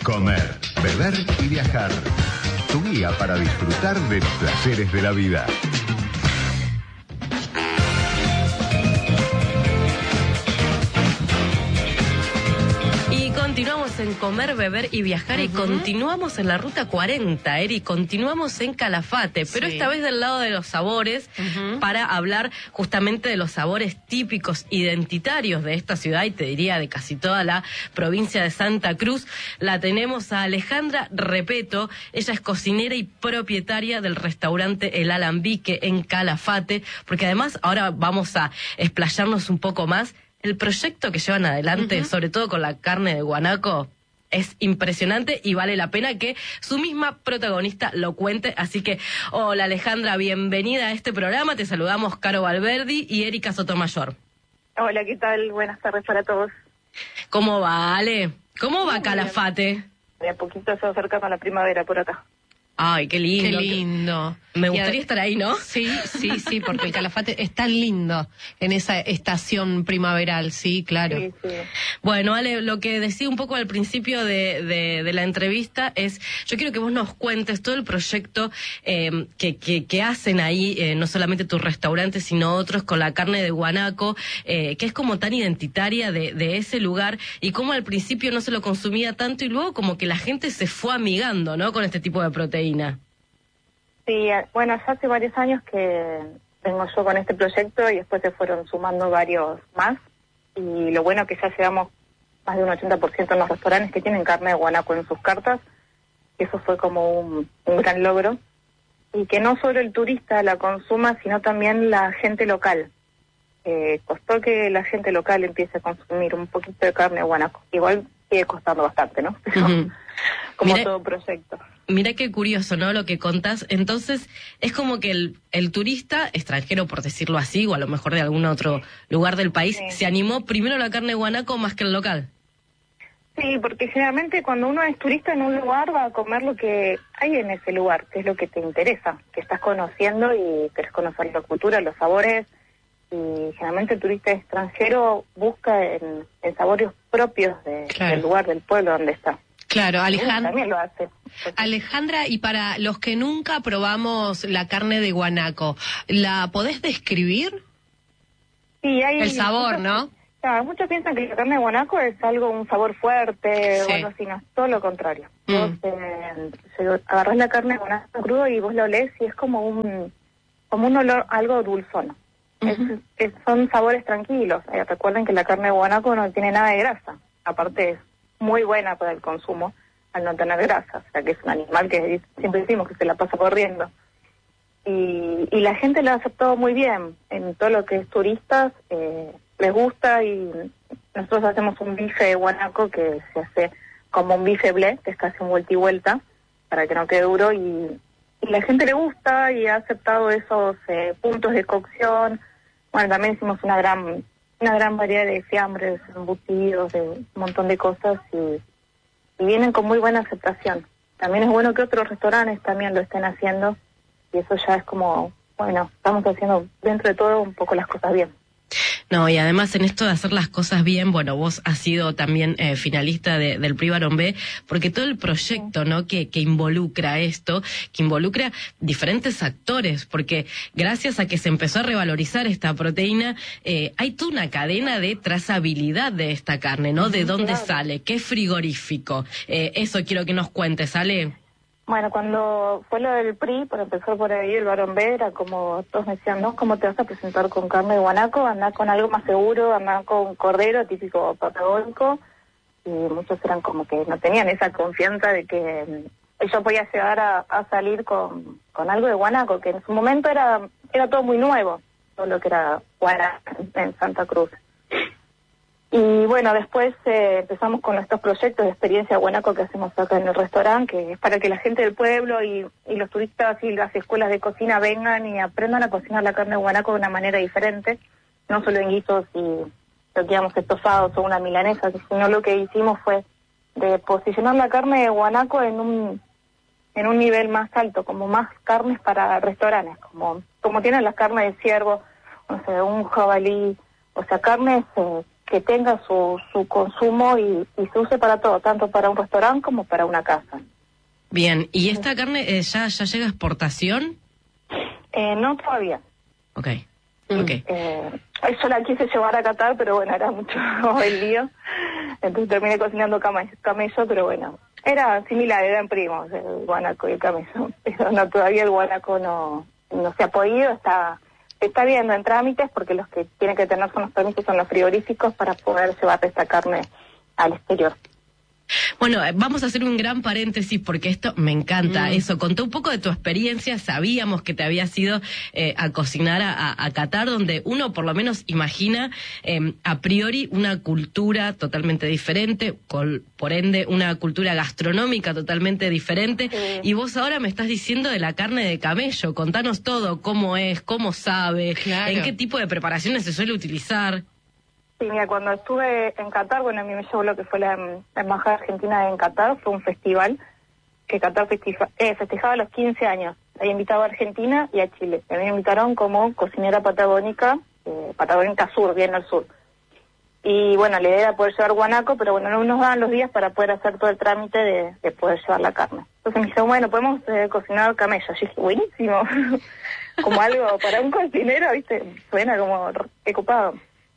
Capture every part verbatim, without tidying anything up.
Comer, beber y viajar. Tu guía para disfrutar de los placeres de la vida. Continuamos en Comer, Beber y Viajar uh-huh. y continuamos en la Ruta cuarenta, Eri, continuamos en Calafate, pero sí. esta vez del lado de los sabores, uh-huh. para hablar justamente de los sabores típicos identitarios de esta ciudad y te diría de casi toda la provincia de Santa Cruz. La tenemos a Alejandra Repeto, ella es cocinera y propietaria del restaurante El Alambique en Calafate, porque además ahora vamos a explayarnos un poco más. El proyecto que llevan adelante, uh-huh. sobre todo con la carne de guanaco, es impresionante y vale la pena que su misma protagonista lo cuente. Así que, hola Alejandra, bienvenida a este programa. Te saludamos Caro Valverdi y Erika Sotomayor. Hola, ¿qué tal? Buenas tardes para todos. ¿Cómo va, Ale? ¿Cómo va Calafate? De a poquito se acerca a la primavera por acá. Ay, qué lindo. Qué lindo. Me gustaría estar ahí, ¿no? Sí, sí, sí, porque el Calafate es tan lindo en esa estación primaveral, sí, claro. Sí, sí. Bueno, Ale, lo que decía un poco al principio de, de, de la entrevista es, yo quiero que vos nos cuentes todo el proyecto eh, que, que, que hacen ahí, eh, no solamente tu restaurante, sino otros con la carne de guanaco, eh, que es como tan identitaria de, de ese lugar, y cómo al principio no se lo consumía tanto y luego como que la gente se fue amigando, ¿no?, con este tipo de proteína. Sí, bueno, ya hace varios años que vengo yo con este proyecto y después se fueron sumando varios más. Y lo bueno que ya llegamos más de un ochenta por ciento en los restaurantes que tienen carne de guanaco en sus cartas. Y eso fue como un, un gran logro. Y que no solo el turista la consuma, sino también la gente local. Eh, costó que la gente local empiece a consumir un poquito de carne de guanaco. Igual sigue costando bastante, ¿no? Pero, uh-huh. como Mira... todo proyecto. Mira qué curioso, ¿no?, lo que contás. Entonces, es como que el, el turista extranjero, por decirlo así, o a lo mejor de algún otro lugar del país, sí. se animó primero a la carne de guanaco más que el local. Sí, porque generalmente cuando uno es turista en un lugar va a comer lo que hay en ese lugar, que es lo que te interesa, que estás conociendo y querés conocer la cultura, los sabores. Y generalmente el turista extranjero busca en, en sabores propios de, claro. del lugar, del pueblo donde está. Claro, Alejandra. También lo hace. Alejandra, y para los que nunca probamos la carne de guanaco, ¿la podés describir? Sí, hay... El sabor, muchos, ¿no? Claro, muchos piensan que la carne de guanaco es algo, un sabor fuerte, sí. o algo así, no, es todo lo contrario. Mm. Vos eh, agarrás la carne de guanaco crudo y vos lo olés y es como un, como un olor, algo dulzón. Uh-huh. es, es, son sabores tranquilos. Eh, recuerden que la carne de guanaco no tiene nada de grasa, aparte es muy buena para el consumo al no tener grasa, o sea que es un animal que siempre decimos que se la pasa corriendo. Y, y la gente lo ha aceptado muy bien, en todo lo que es turistas, eh, les gusta, y nosotros hacemos un bife de guanaco que se hace como un bife blé, que es casi un vuelta y vuelta, para que no quede duro, y, y la gente le gusta y ha aceptado esos eh, puntos de cocción. Bueno, también hicimos una gran una gran variedad de fiambres, embutidos, de un montón de cosas, y, y vienen con muy buena aceptación. También es bueno que otros restaurantes también lo estén haciendo, y eso ya es como, bueno, estamos haciendo dentro de todo un poco las cosas bien. No, y además en esto de hacer las cosas bien, bueno, vos has sido también eh, finalista de, del Prix Barón B, porque todo el proyecto, ¿no?, que, que involucra esto, que involucra diferentes actores, porque gracias a que se empezó a revalorizar esta proteína, eh, hay toda una cadena de trazabilidad de esta carne, ¿no?, de dónde claro. sale, qué frigorífico. Eh, eso quiero que nos cuentes, ¿sale? Bueno, cuando fue lo del P R I, por empezar por ahí, el Barón B, era como, todos me decían, ¿no?, ¿cómo te vas a presentar con carne de guanaco? Andá con algo más seguro, andá con cordero típico patagónico, y muchos eran como que no tenían esa confianza de que yo podía llegar a, a salir con, con algo de guanaco, que en su momento era era todo muy nuevo, todo lo que era guanaco en Santa Cruz. Y bueno, después eh, empezamos con estos proyectos de experiencia guanaco que hacemos acá en el restaurante, que es para que la gente del pueblo y, y los turistas y las escuelas de cocina vengan y aprendan a cocinar la carne de guanaco de una manera diferente, no solo en guisos y lo que llamamos estofados o una milanesa, sino lo que hicimos fue de posicionar la carne de guanaco en un en un nivel más alto, como más carnes para restaurantes, como como tienen las carnes de ciervo, o sea, un jabalí, o sea, carnes eh, que tenga su, su consumo y, y se use para todo, tanto para un restaurante como para una casa. Bien, ¿y esta carne eh, ya, ya llega a exportación? Eh, no todavía. Ok, ok. Eh, yo la quise llevar a Qatar, pero bueno, era mucho el lío. Entonces terminé cocinando camello, camello, pero bueno, era similar, eran primos, el guanaco y el camello. Pero no, todavía el guanaco no, no se ha podido, está, está viendo en trámites, porque los que tienen que tener son los permisos, son los frigoríficos para poder llevar esta carne al exterior. Bueno, vamos a hacer un gran paréntesis porque esto me encanta. Mm. Eso, contó un poco de tu experiencia, sabíamos que te habías ido eh, a cocinar a, a Qatar, donde uno por lo menos imagina eh, a priori una cultura totalmente diferente, con, por ende una cultura gastronómica totalmente diferente. Sí. Y vos ahora me estás diciendo de la carne de camello, contanos todo, cómo es, cómo sabe, claro. En qué tipo de preparaciones se suele utilizar. Sí, mira, cuando estuve en Qatar, bueno, a mí me llevó lo que fue la, la Embajada Argentina en Qatar, fue un festival que Qatar festifa, eh, festejaba los quince años. Había invitado a Argentina y a Chile. A mí me invitaron como cocinera patagónica, eh, patagónica sur, bien al sur. Y bueno, la idea era poder llevar guanaco, pero bueno, no nos daban los días para poder hacer todo el trámite de, de poder llevar la carne. Entonces me dijeron, bueno, podemos eh, cocinar camello. Yo dije, buenísimo, como algo para un cocinero, ¿viste? Suena como ocupado.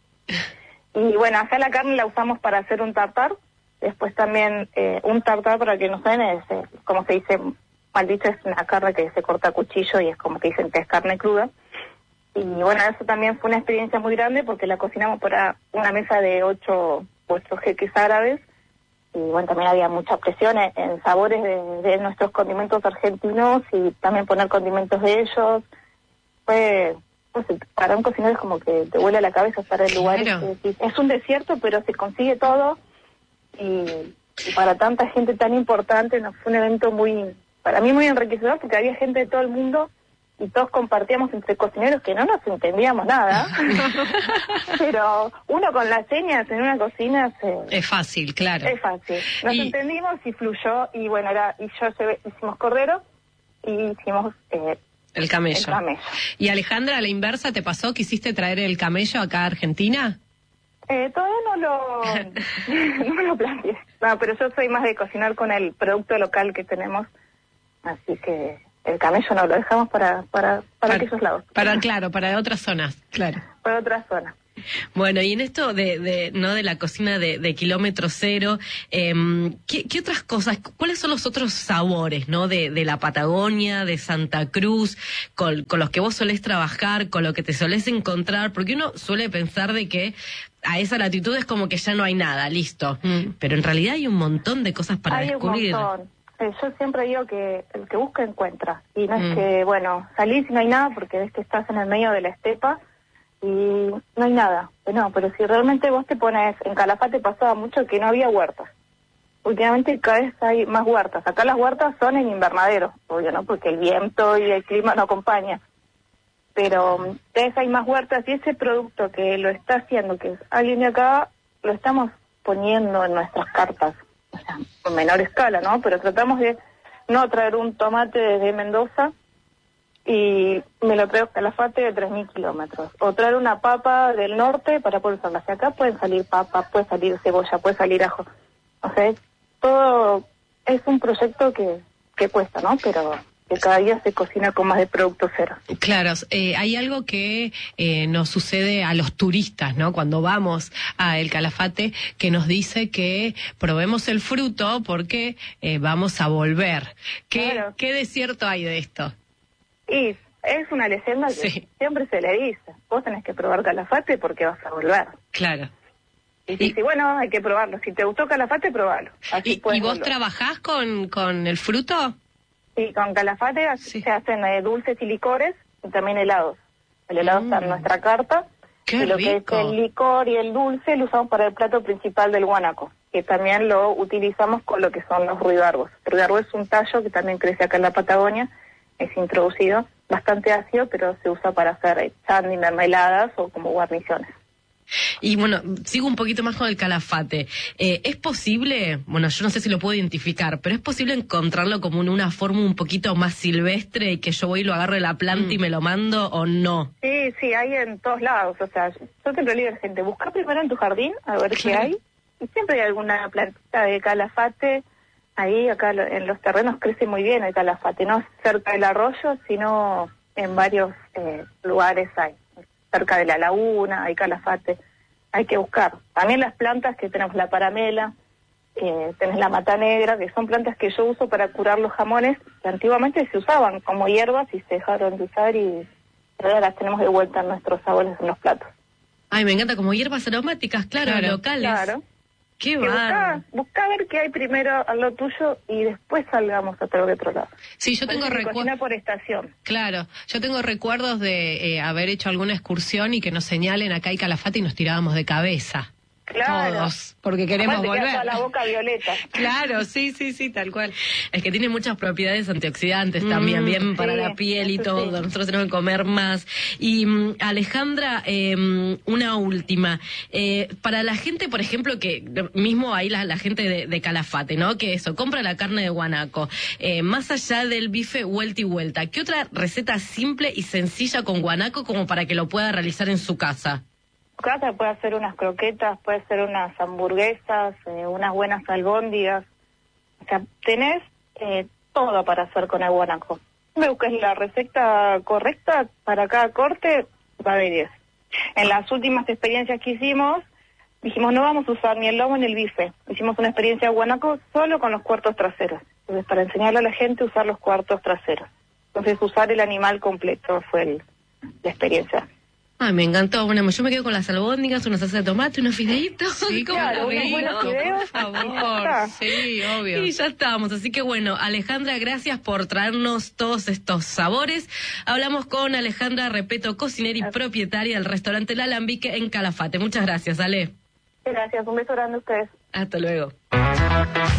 Y bueno, acá la carne la usamos para hacer un tartar. Después también eh, un tartar, para que no saben, es, eh, como se dice, mal dicho, es una carne que se corta a cuchillo y es como que dicen que es carne cruda. Y bueno, eso también fue una experiencia muy grande porque la cocinamos para una mesa de ocho, ocho jeques árabes. Y bueno, también había mucha presión en, en sabores de, de nuestros condimentos argentinos y también poner condimentos de ellos. Fue... Para un cocinero es como que te vuela la cabeza estar en lugares claro. que, es un desierto, pero se consigue todo y, y para tanta gente tan importante nos fue un evento muy, para mí muy enriquecedor porque había gente de todo el mundo y todos compartíamos entre cocineros que no nos entendíamos nada, pero uno con las señas en una cocina se, es fácil, claro. Es fácil, nos y... entendimos y fluyó y bueno, era y yo llevé, hicimos cordero y hicimos... Eh, El camello. el camello. Y Alejandra, a la inversa, ¿te pasó? ¿Quisiste traer el camello acá a Argentina? Eh, todavía no lo, no lo planteé. No, pero yo soy más de cocinar con el producto local que tenemos. Así que el camello no lo dejamos para, para, para, para aquellos lados. Para, claro, para otras zonas, claro. Para otras zonas. Bueno, y en esto de, de no de la cocina de, de kilómetro cero, eh, ¿qué, ¿qué otras cosas, cuáles son los otros sabores, no, de, de la Patagonia, de Santa Cruz, con, con los que vos solés trabajar, con lo que te solés encontrar? Porque uno suele pensar de que a esa latitud es como que ya no hay nada, listo. Mm. Pero en realidad hay un montón de cosas para hay descubrir. Un montón. Eh, yo siempre digo que el que busca encuentra. Y no mm. es que, bueno, salís y no hay nada porque ves que estás en el medio de la estepa y no hay nada. No, pero si realmente vos te pones, en Calafate pasaba mucho que no había huertas. Últimamente cada vez hay más huertas. Acá las huertas son en invernadero, obvio, ¿no? Porque el viento y el clima no acompaña. Pero cada vez hay más huertas y ese producto que lo está haciendo, que es alguien de acá, lo estamos poniendo en nuestras cartas. O sea, en menor escala, ¿no? Pero tratamos de no traer un tomate desde Mendoza y me lo traigo a Calafate de tres mil kilómetros. O traer una papa del norte para poder usarla. Si acá pueden salir papas, puede salir cebolla, puede salir ajo. O sea, es, todo es un proyecto que, que cuesta, ¿no? Pero que cada día se cocina con más de producto cero. Claro, eh, hay algo que eh, nos sucede a los turistas, ¿no? Cuando vamos a El Calafate, que nos dice que probemos el fruto porque eh, vamos a volver. ¿Qué, claro. ¿Qué de cierto hay de esto? Y es una leyenda que sí. Siempre se le dice, vos tenés que probar Calafate porque vas a volver. Claro. Y dice, bueno, hay que probarlo. Si te gustó Calafate, probalo. Así ¿Y, ¿y vos volver. trabajás con, con el fruto? Sí, con Calafate sí. Se hacen eh, dulces y licores y también helados. El helado mm. está en nuestra carta. ¡Qué y lo rico! Que es el licor y el dulce lo usamos para el plato principal del guanaco, que también lo utilizamos con lo que son los ruidarbos. El ruidarbo es un tallo que también crece acá en la Patagonia, es introducido, bastante ácido, pero se usa para hacer chandy, mermeladas o como guarniciones. Y bueno, sigo un poquito más con el calafate. Eh, ¿Es posible, bueno, yo no sé si lo puedo identificar, pero es posible encontrarlo como en una forma un poquito más silvestre y que yo voy y lo agarro de la planta mm. y me lo mando o no? Sí, sí, hay en todos lados. O sea, yo siempre le digo a la gente, busca primero en tu jardín a ver qué hay. Y siempre hay alguna plantita de calafate. Ahí, acá en los terrenos crece muy bien el calafate, no cerca del arroyo, sino en varios eh, lugares hay. Cerca de la laguna, hay calafate, hay que buscar. También las plantas que tenemos, la paramela, eh, tenés la mata negra, que son plantas que yo uso para curar los jamones, que antiguamente se usaban como hierbas y se dejaron de usar y ahora las tenemos de vuelta en nuestros sabores en los platos. Ay, me encanta, como hierbas aromáticas, claro, claro locales. Claro. Qué busca, busca ver qué hay primero a lo tuyo y después salgamos a otro, otro lado. Sí, yo tengo recuerdos. por estación. Claro, yo tengo recuerdos de eh, haber hecho alguna excursión y que nos señalen acá hay calafate y nos tirábamos de cabeza. Claro. Todos, porque queremos Aparte volver. Queda toda la boca violeta. Claro, sí, sí, sí, tal cual. Es que tiene muchas propiedades antioxidantes mm, también, bien sí, para la piel y todo. Sí. Nosotros tenemos que comer más. Y um, Alejandra, eh, una última. Eh, para la gente, por ejemplo, que mismo ahí la, la gente de, de Calafate, ¿no? Que eso, compra la carne de guanaco. Eh, más allá del bife vuelta y vuelta, ¿qué otra receta simple y sencilla con guanaco como para que lo pueda realizar en su casa? Casa puede hacer unas croquetas, puede hacer unas hamburguesas, eh, unas buenas albóndigas. O sea, tenés eh, todo para hacer con el guanaco. Me busques la receta correcta para cada corte, va a venir. En las últimas experiencias que hicimos, dijimos no vamos a usar ni el lomo ni el bife. Hicimos una experiencia de guanaco solo con los cuartos traseros. Entonces, para enseñarle a la gente a usar los cuartos traseros. Entonces, usar el animal completo fue el, la experiencia. Ay, me encantó. Bueno, yo me quedo con las albóndigas, una salsa de tomate, unos fideitos. Sí, claro, unos buenos fideos. Por favor, sí, obvio. Y ya estamos. Así que bueno, Alejandra, gracias por traernos todos estos sabores. Hablamos con Alejandra Repetto, cocinera y propietaria del restaurante El Alambique en Calafate. Muchas gracias, Ale. Gracias, un beso grande a ustedes. Hasta luego.